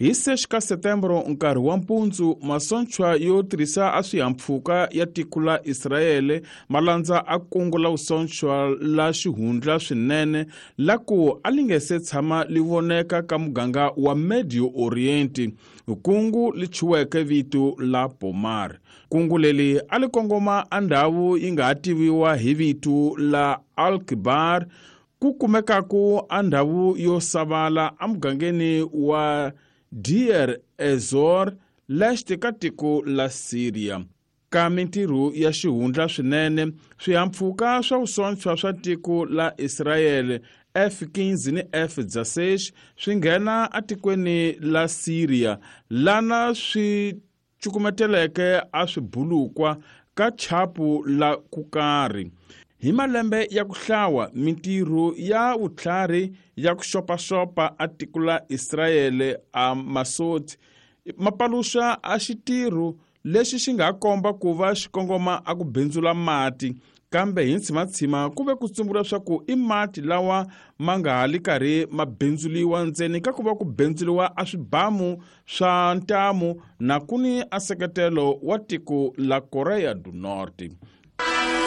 Hi 6 ka Setembro nkarhi wa mpundzu masontshwa yo tirhisa a swihahampfhuka ya tiko la Israele malandza a kungu la vusontshwa la xihundla swinene la ku a li nge se tshama li voneka ka muganga wa Medio Oriente. Kungu li chiweke vito la Bomar. Kungu leli a li kongoma a ndhawu yi nga tiviwa hi vito la Al-Kibar ku kumekaku a ndhawu yo savala a mugangeni wa Deir ez-Zor lexte ka tiko la Syria. Ka mintirho ya xihundla swinene, swihahampfhuka swa vusontshwa swa tiko la Israel F-15 ni F-16 swi nghena atikweni la Syria lana swi cukumeteleke a swibulukwa ka chapu la kukari. Hi malembe ya ku hlawa, mintirho ya vutlhari ya ku xopaxopa a tiko la Israele a masoti mapaluxa a xitirho lexi xi nga komba ku va xi kongoma a ku bindzula mati, kambe hi ntshimatshima ku ve ku tsumbula swa ku i mati lawa ma nga ha li karhi ma bindzuliwa ndzeni ka ku va ku bindzuliwa a swibamu swa ntamu na ku ni a nseketelo wa tiko la Korea du Norte.